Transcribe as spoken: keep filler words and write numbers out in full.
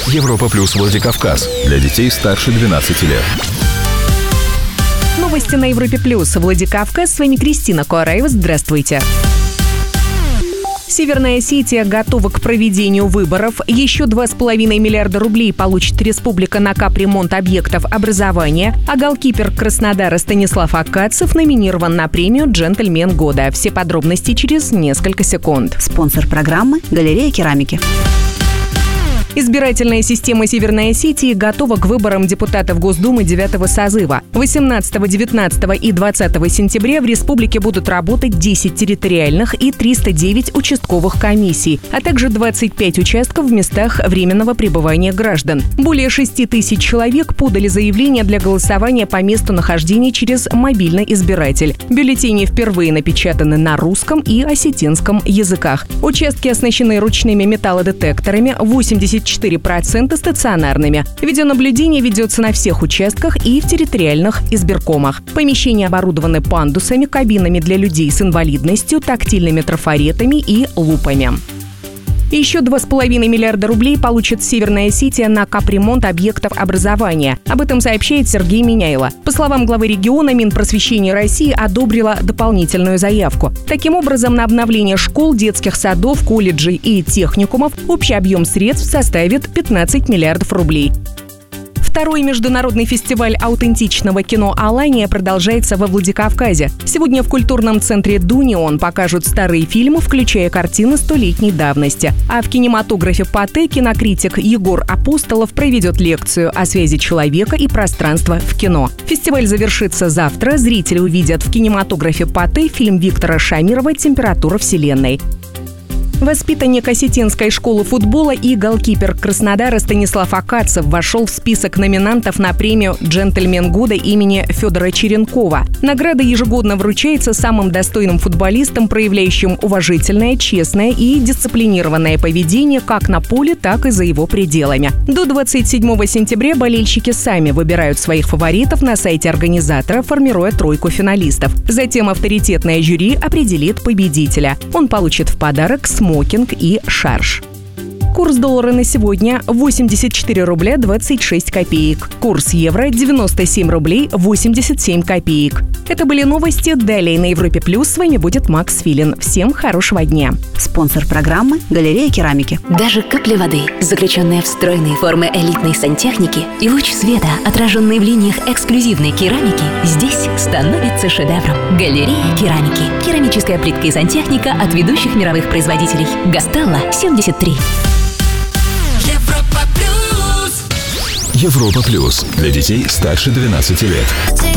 Европа плюс Владикавказ. Для детей старше двенадцати лет. Новости на Европе плюс. Владикавказ. С вами Кристина Куараева. Здравствуйте. Северная Осетия готова к проведению выборов. Еще два с половиной миллиарда рублей получит республика на капремонт объектов образования. А голкипер Краснодара Станислав Акацев номинирован на премию «Джентльмен года». Все подробности через несколько секунд. Спонсор программы – Галерея керамики. Избирательная система Северной Осетии готова к выборам депутатов Госдумы девятого созыва. восемнадцатого, девятнадцатого и двадцатого сентября в республике будут работать десять территориальных и триста девять участковых комиссий, а также двадцать пять участков в местах временного пребывания граждан. Более шести тысяч человек подали заявление для голосования по месту нахождения через мобильный избиратель. Бюллетени впервые напечатаны на русском и осетинском языках. Участки оснащены ручными металлодетекторами, восемьдесят четыре процента стационарными. Видеонаблюдение ведется на всех участках и в территориальных избиркомах. Помещения оборудованы пандусами, кабинами для людей с инвалидностью, тактильными трафаретами и лупами. Еще два с половиной миллиарда рублей получит Северная Осетия на капремонт объектов образования. Об этом сообщает Сергей Миняйло. По словам главы региона, Минпросвещения России одобрила дополнительную заявку. Таким образом, на обновление школ, детских садов, колледжей и техникумов общий объем средств составит пятнадцать миллиардов рублей. Второй международный фестиваль аутентичного кино «Алания» продолжается во Владикавказе. Сегодня в культурном центре «Дунион» покажут старые фильмы, включая картины столетней давности. А в кинематографе «Патэ» кинокритик Егор Апостолов проведет лекцию о связи человека и пространства в кино. Фестиваль завершится завтра. Зрители увидят в кинематографе «Патэ» фильм Виктора Шамирова «Температура Вселенной». Воспитанник осетинской школы футбола и голкипер Краснодара Станислав Акацев вошел в список номинантов на премию «Джентльмен года» имени Федора Черенкова. Награда ежегодно вручается самым достойным футболистам, проявляющим уважительное, честное и дисциплинированное поведение как на поле, так и за его пределами. До двадцать седьмого сентября болельщики сами выбирают своих фаворитов на сайте организатора, формируя тройку финалистов. Затем авторитетное жюри определит победителя. Он получит в подарок смокинг и шарж. Курс доллара на сегодня – восемьдесят четыре рубля двадцать шесть копеек. Курс евро – девяносто семь рублей восемьдесят семь копеек. Это были новости. Далее на Европе плюс. С вами будет Макс Филин. Всем хорошего дня. Спонсор программы – Галерея керамики. Даже капли воды, заключенные в стройные формы элитной сантехники, и луч света, отраженный в линиях эксклюзивной керамики, здесь становится шедевром. Галерея керамики. Керамическая плитка и сантехника от ведущих мировых производителей. Гастелло семьдесят три. Европа плюс. Для детей старше двенадцати лет.